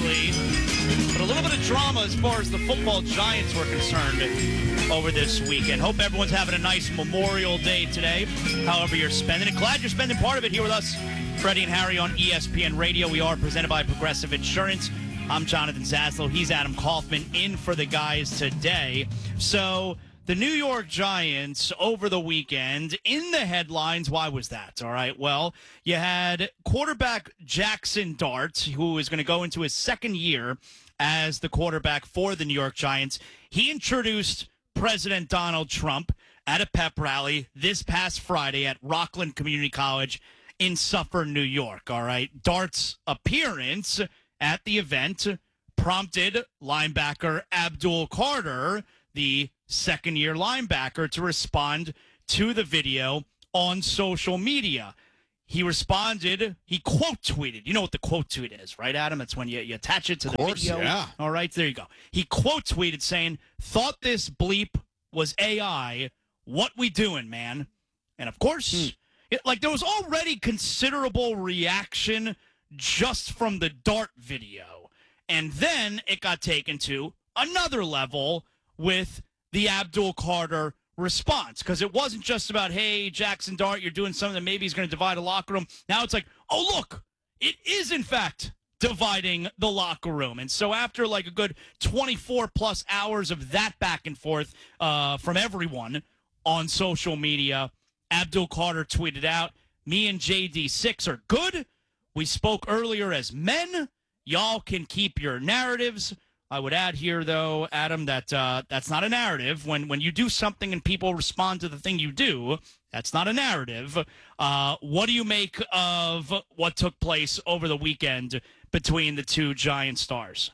obviously, but a little bit of drama as far as the football Giants were concerned over this weekend. Hope everyone's having a nice Memorial Day today, however you're spending it. Glad you're spending part of it here with us, Freddie and Harry on ESPN Radio. We are presented by Progressive Insurance. I'm Jonathan Zaslow. He's Adam Kaufman in for the guys today. So the New York Giants over the weekend in the headlines. Why was that? All right. Well, you had quarterback Jackson Dart, who is going to go into his second year as the quarterback for the New York Giants. He introduced President Donald Trump at a pep rally this past Friday at Rockland Community College in Suffern, New York. All right. Dart's appearance at the event prompted linebacker Abdul Carter, the second-year linebacker, to respond to the video on social media. He responded, he quote-tweeted. You know what the quote tweet is, right, Adam? That's when you attach it to the video. Yeah. All right, there you go. He quote-tweeted saying, "Thought this bleep was AI. What we doing, man?" And, of course, there was already considerable reaction just from the Dart video. And then it got taken to another level with the Abdul Carter response, because it wasn't just about, hey, Jackson Dart, you're doing something that maybe is going to divide a locker room. Now it's like, oh, look, it is, in fact, dividing the locker room. And so after like a good 24-plus hours of that back and forth from everyone on social media, Abdul Carter tweeted out, "Me and JD6 are good. We spoke earlier as men. Y'all can keep your narratives." I would add here, though, Adam, that that's not a narrative. When you do something and people respond to the thing you do, that's not a narrative. What do you make of what took place over the weekend between the two Giant stars?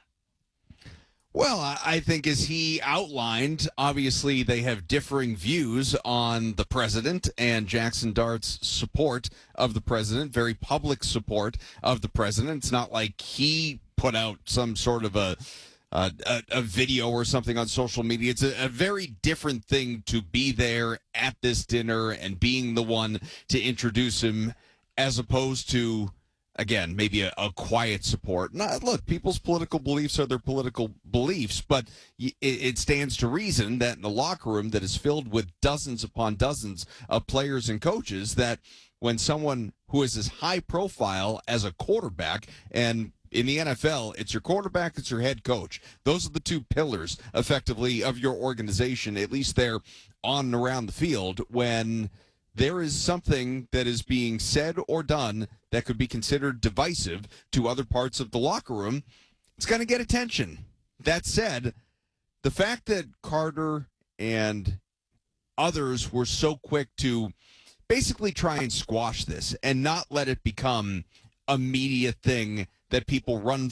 Well, I think as he outlined, obviously they have differing views on the president and Jackson Dart's support of the president, very public support of the president. It's not like he put out some sort of a video or something on social media. It's a very different thing to be there at this dinner and being the one to introduce him, as opposed to, again, maybe a quiet support. Look, people's political beliefs are their political beliefs, but it stands to reason that in a locker room that is filled with dozens upon dozens of players and coaches, that when someone who is as high profile as a quarterback, and in the NFL, it's your quarterback, it's your head coach. Those are the two pillars, effectively, of your organization, at least they're on and around the field. When there is something that is being said or done that could be considered divisive to other parts of the locker room, it's going to get attention. That said, the fact that Carter and others were so quick to basically try and squash this and not let it become a media thing that people run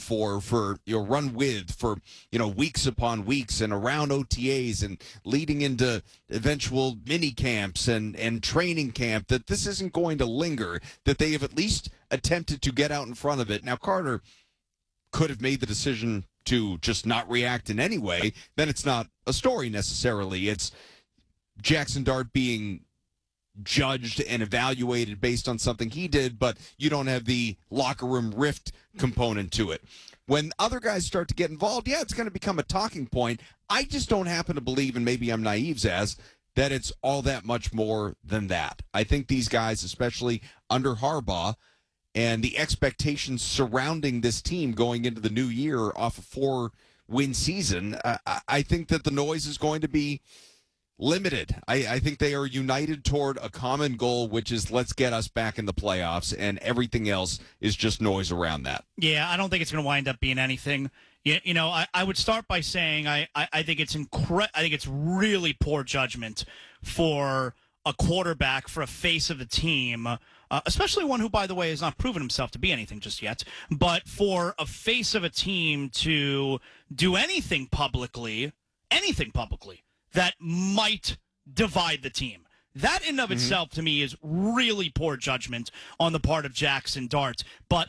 with weeks upon weeks and around OTAs and leading into eventual mini camps and training camp, that this isn't going to linger, that they have at least attempted to get out in front of it. Now, Carter could have made the decision to just not react in any way. Then it's not a story necessarily. It's Jackson Dart being judged and evaluated based on something he did, but you don't have the locker room rift component to it. When other guys start to get involved, yeah, it's going to become a talking point. I just don't happen to believe, and maybe I'm naive, Zaz, that it's all that much more than that. I think these guys, especially under Harbaugh, and the expectations surrounding this team going into the new year off a 4-win season, I think that the noise is going to be limited. I think they are united toward a common goal, which is let's get us back in the playoffs, and everything else is just noise around that. Yeah, I don't think it's going to wind up being anything. I would start by saying I think it's I think it's really poor judgment for a quarterback, for a face of the team, especially one who, by the way, has not proven himself to be anything just yet, but for a face of a team to do anything publicly that might divide the team. That in and of itself, to me, is really poor judgment on the part of Jackson Dart. But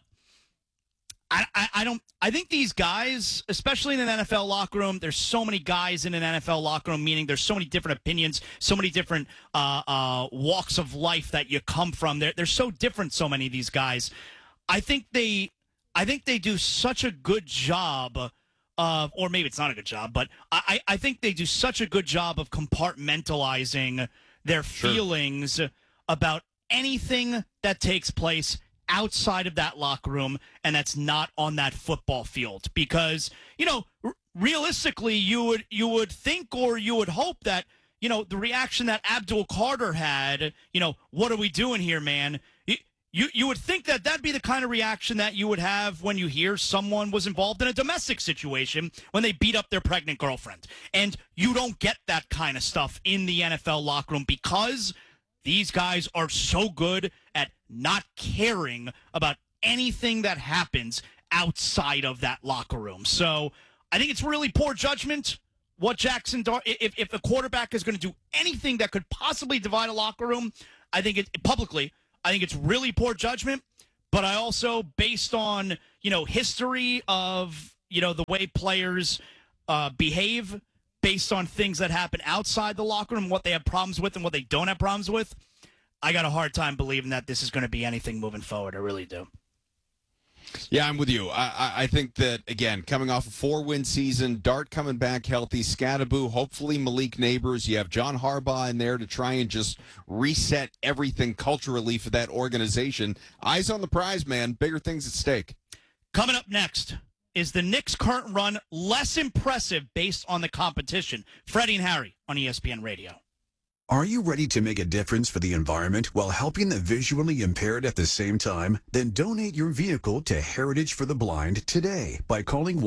I think these guys, especially in an NFL locker room, there's so many guys in an NFL locker room, meaning there's so many different opinions, so many different walks of life that you come from. They're so different, so many of these guys. I think they I think they do such a good job of, or maybe it's not a good job, but I think they do such a good job of compartmentalizing their feelings about anything that takes place outside of that locker room and that's not on that football field. Because, realistically, you would think, or you would hope that, the reaction that Abdul Carter had, what are we doing here, man? You would think that that'd be the kind of reaction that you would have when you hear someone was involved in a domestic situation when they beat up their pregnant girlfriend. And you don't get that kind of stuff in the NFL locker room because these guys are so good at not caring about anything that happens outside of that locker room. So I think it's really poor judgment what Jackson Dart, if a quarterback is going to do anything that could possibly divide a locker room, I think I think it's really poor judgment. But I also, based on, history of, the way players behave, based on things that happen outside the locker room, what they have problems with and what they don't have problems with, I got a hard time believing that this is going to be anything moving forward. I really do. Yeah, I'm with you. I think that, again, coming off a 4-win season, Dart coming back healthy, Scadaboo, hopefully Malik Neighbors. You have John Harbaugh in there to try and just reset everything culturally for that organization. Eyes on the prize, man. Bigger things at stake. Coming up next, is the Knicks' current run less impressive based on the competition? Freddie and Harry on ESPN Radio. Are you ready to make a difference for the environment while helping the visually impaired at the same time? Then donate your vehicle to Heritage for the Blind today by calling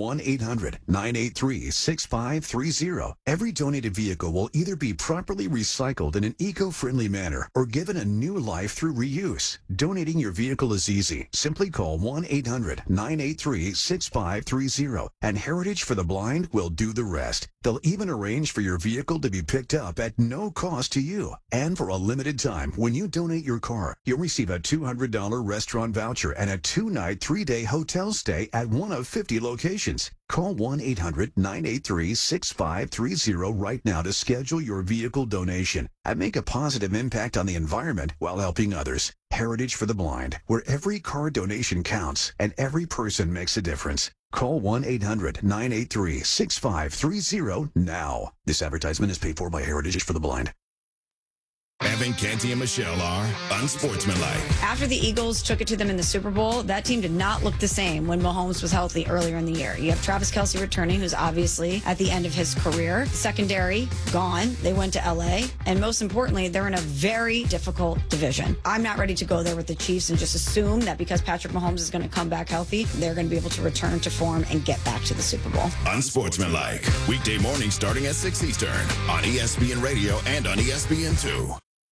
1-800-983-6530. Every donated vehicle will either be properly recycled in an eco-friendly manner or given a new life through reuse. Donating your vehicle is easy. Simply call 1-800-983-6530 and Heritage for the Blind will do the rest. They'll even arrange for your vehicle to be picked up at no cost to you. And for a limited time, when you donate your car, you'll receive a $200 restaurant voucher and a 2-night, 3-day hotel stay at one of 50 locations. Call 1-800-983-6530 right now to schedule your vehicle donation and make a positive impact on the environment while helping others. Heritage for the Blind, where every car donation counts and every person makes a difference. Call 1-800-983-6530 now. This advertisement is paid for by Heritage for the Blind. Evan, Canty, and Michelle are unsportsmanlike. After the Eagles took it to them in the Super Bowl, that team did not look the same when Mahomes was healthy earlier in the year. You have Travis Kelce returning, who's obviously at the end of his career. Secondary, gone. They went to L.A. And most importantly, they're in a very difficult division. I'm not ready to go there with the Chiefs and just assume that because Patrick Mahomes is going to come back healthy, they're going to be able to return to form and get back to the Super Bowl. Unsportsmanlike. Weekday morning starting at 6 Eastern on ESPN Radio and on ESPN2.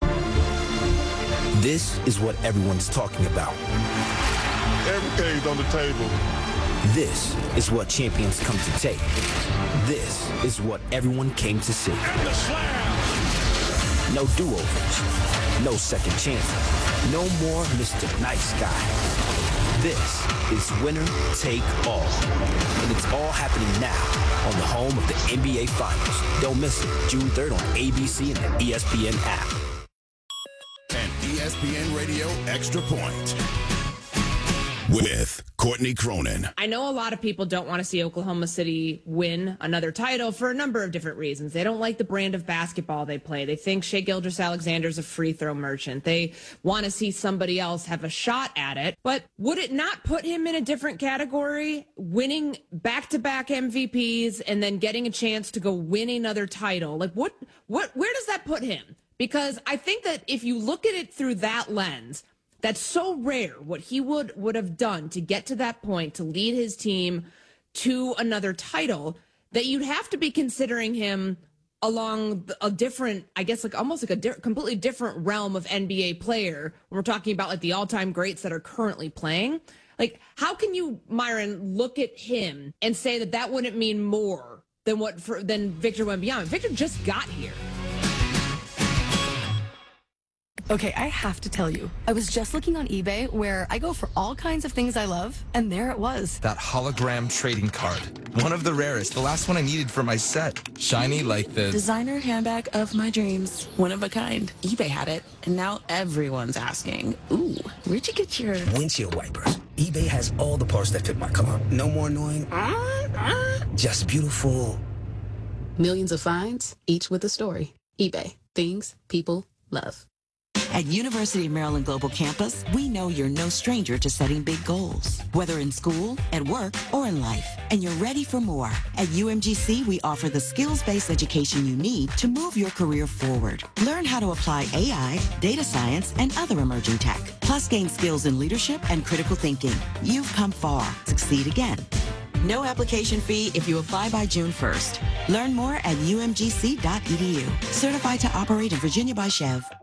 This is what everyone's talking about. Everything's on the table. This is what champions come to take. This is what everyone came to see. And the slam! No do-overs. No second chances. No more Mr. Nice Guy. This is winner take all. And it's all happening now on the home of the NBA Finals. Don't miss it. June 3rd on ABC and the ESPN app. And ESPN Radio Extra Point with Courtney Cronin. I know a lot of people don't want to see Oklahoma City win another title for a number of different reasons. They don't like the brand of basketball they play. They think Shai Gilgeous-Alexander's a free throw merchant. They want to see somebody else have a shot at it. But would it not put him in a different category, winning back-to-back MVPs and then getting a chance to go win another title? Like where does that put him? Because I think that if you look at it through that lens, that's so rare what he would have done to get to that point, to lead his team to another title, that you'd have to be considering him along a different, I guess, like almost like a completely different realm of NBA player when we're talking about like the all-time greats that are currently playing. Like, how can you, Myron, look at him and say that that wouldn't mean more than than Victor Wembanyama? Victor just got here. Okay, I have to tell you, I was just looking on eBay where I go for all kinds of things I love, and there it was. That hologram trading card. One of the rarest, the last one I needed for my set. Shiny like the designer handbag of my dreams. One of a kind. eBay had it, and now everyone's asking, ooh, where'd you get your windshield wipers? eBay has all the parts that fit my car. No more annoying, just beautiful. Millions of finds, each with a story. eBay. Things people love. At University of Maryland Global Campus, we know you're no stranger to setting big goals, whether in school, at work, or in life, and you're ready for more. At UMGC, we offer the skills-based education you need to move your career forward. Learn how to apply AI, data science, and other emerging tech, plus gain skills in leadership and critical thinking. You've come far. Succeed again. No application fee if you apply by June 1st. Learn more at umgc.edu. Certified to operate in Virginia by Chev.